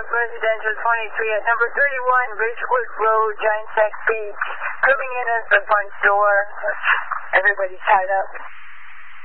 South Residential 23 at number 31 Ridgewood Road, Giant Sack Beach. Coming in at the front door. Everybody's tied up.